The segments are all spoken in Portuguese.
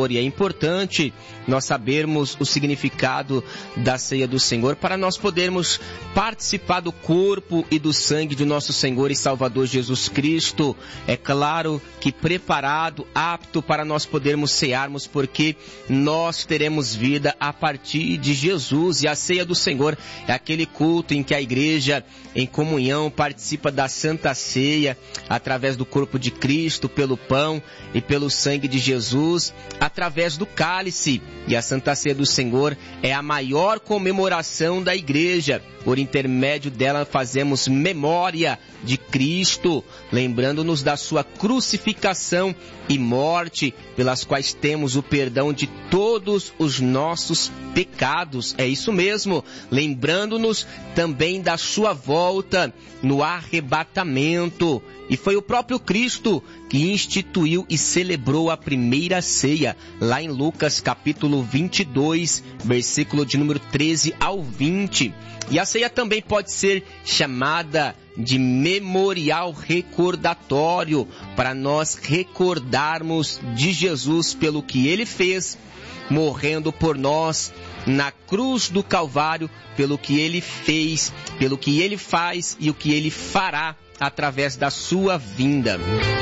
Senhor. E é importante nós sabermos o significado da ceia do Senhor para nós podermos participar do corpo e do sangue de nosso Senhor e Salvador Jesus Cristo. É claro que preparado, apto para nós podermos cearmos, porque nós teremos vida a partir de Jesus. E a ceia do Senhor é aquele culto em que a igreja, em comunhão, participa da Santa Ceia através do corpo de Cristo, pelo pão e pelo sangue de Jesus, através do cálice. E a Santa Ceia do Senhor é a maior comemoração da igreja. Por intermédio dela fazemos memória de Cristo, lembrando-nos da sua crucificação e morte, pelas quais temos o perdão de todos os nossos pecados. É isso mesmo, lembrando-nos também da sua volta no arrebatamento. E foi o próprio Cristo que instituiu e celebrou a primeira ceia, lá em Lucas capítulo 22, versículo de número 13 ao 20. E a ceia também pode ser chamada de memorial recordatório, para nós recordarmos de Jesus pelo que Ele fez, morrendo por nós na cruz do Calvário, pelo que Ele fez, pelo que Ele faz e o que Ele fará através da sua vinda.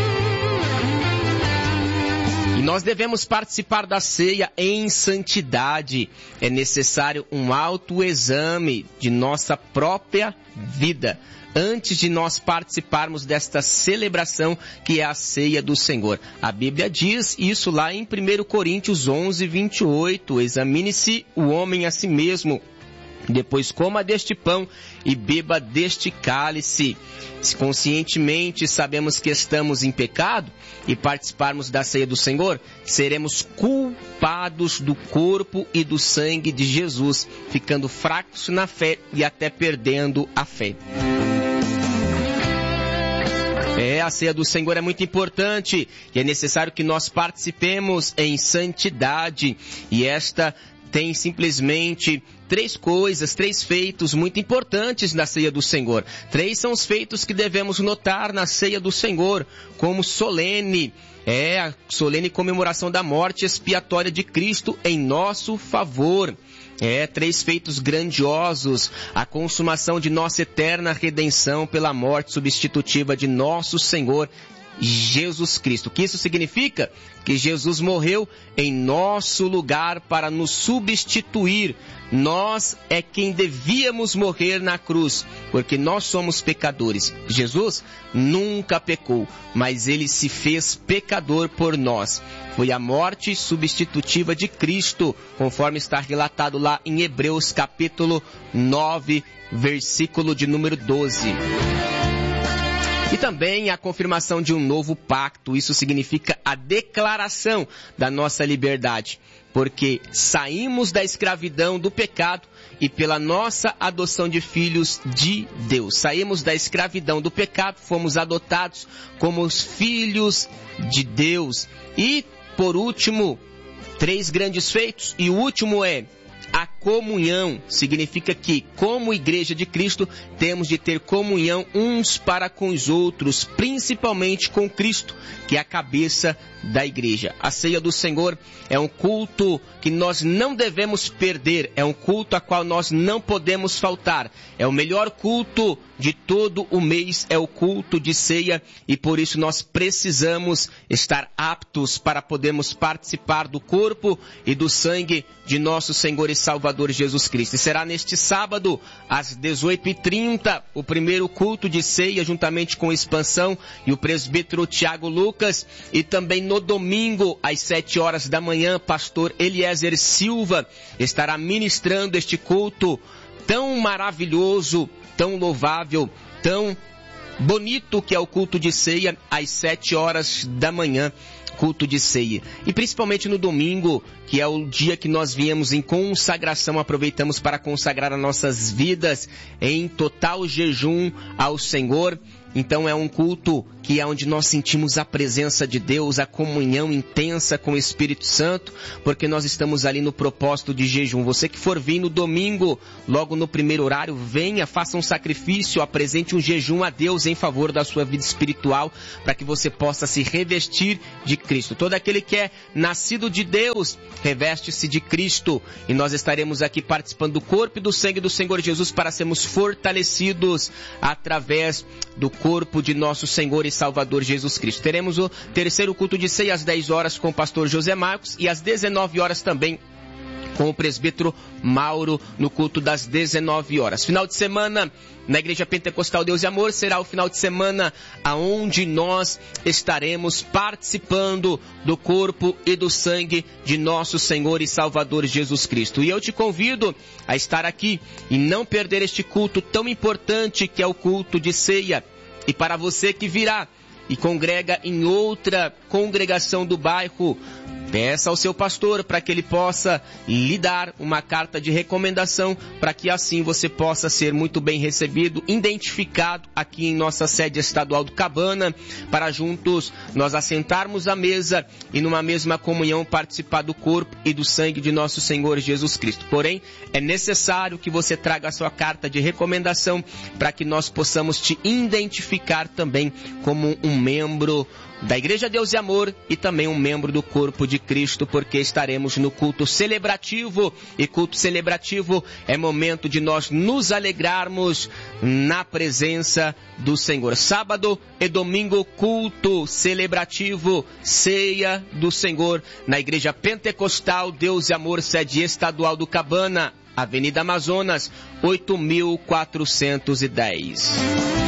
E nós devemos participar da ceia em santidade. É necessário um autoexame de nossa própria vida antes de nós participarmos desta celebração que é a ceia do Senhor. A Bíblia diz isso lá em 1 Coríntios 11, 28. Examine-se o homem a si mesmo, depois coma deste pão e beba deste cálice. Se conscientemente sabemos que estamos em pecado e participarmos da ceia do Senhor, seremos culpados do corpo e do sangue de Jesus, ficando fracos na fé e até perdendo a fé. A ceia do Senhor é muito importante e é necessário que nós participemos em santidade. E esta tem simplesmente três feitos muito importantes na ceia do Senhor. 3 são os feitos que devemos notar na ceia do Senhor como solene. É a solene comemoração da morte expiatória de Cristo em nosso favor. 3 feitos grandiosos: a consumação de nossa eterna redenção pela morte substitutiva de nosso Senhor Jesus Cristo. O que isso significa? Que Jesus morreu em nosso lugar para nos substituir. Nós é quem devíamos morrer na cruz, porque nós somos pecadores. Jesus nunca pecou, mas Ele se fez pecador por nós. Foi a morte substitutiva de Cristo, conforme está relatado lá em Hebreus capítulo 9, versículo de número 12. E também a confirmação de um novo pacto. Isso significa a declaração da nossa liberdade, porque saímos da escravidão do pecado e pela nossa adoção de filhos de Deus. Saímos da escravidão do pecado, fomos adotados como os filhos de Deus. E, por último, 3 grandes feitos. E o último é a comunhão. Significa que, como igreja de Cristo, temos de ter comunhão uns para com os outros, principalmente com Cristo, que é a cabeça da igreja. A ceia do Senhor é um culto que nós não devemos perder, é um culto a qual nós não podemos faltar. É o melhor culto de todo o mês, é o culto de ceia, e por isso nós precisamos estar aptos para podermos participar do corpo e do sangue de nosso Senhor e Salvador Jesus Cristo. E será neste sábado, às 18h30, o primeiro culto de ceia, juntamente com Expansão e o presbítero Tiago Lucas, e também no domingo, às 7 horas da manhã, pastor Eliezer Silva estará ministrando este culto tão maravilhoso, tão louvável, tão bonito, que é o culto de ceia, às 7 horas da manhã, culto de ceia. E principalmente no domingo, que é o dia que nós viemos em consagração, aproveitamos para consagrar as nossas vidas em total jejum ao Senhor, Então é um culto que é onde nós sentimos a presença de Deus, a comunhão intensa com o Espírito Santo, porque nós estamos ali no propósito de jejum. Você que for vir no domingo, logo no primeiro horário, venha, faça um sacrifício, apresente um jejum a Deus em favor da sua vida espiritual, para que você possa se revestir de Cristo. Todo aquele que é nascido de Deus, reveste-se de Cristo. E nós estaremos aqui participando do corpo e do sangue do Senhor Jesus para sermos fortalecidos através do corpo de nosso Senhor e Salvador Jesus Cristo. Teremos o terceiro culto de ceia às 10 horas com o pastor José Marcos e às 19 horas também com o presbítero Mauro no culto das 19 horas. Final de semana na Igreja Pentecostal Deus e Amor será o final de semana aonde nós estaremos participando do corpo e do sangue de nosso Senhor e Salvador Jesus Cristo. E eu te convido a estar aqui e não perder este culto tão importante que é o culto de ceia. E para você que virá e congrega em outra congregação do bairro, peça ao seu pastor para que ele possa lhe dar uma carta de recomendação, para que assim você possa ser muito bem recebido, identificado aqui em nossa sede estadual do Cabana, para juntos nós assentarmos à mesa e numa mesma comunhão participar do corpo e do sangue de nosso Senhor Jesus Cristo. Porém, é necessário que você traga a sua carta de recomendação para que nós possamos te identificar também como um membro da Igreja Deus e Amor e também um membro do corpo de Cristo, porque estaremos no culto celebrativo, e culto celebrativo é momento de nós nos alegrarmos na presença do Senhor. Sábado e domingo, culto celebrativo, ceia do Senhor na Igreja Pentecostal Deus e Amor, sede estadual do Cabana, Avenida Amazonas, 8.410.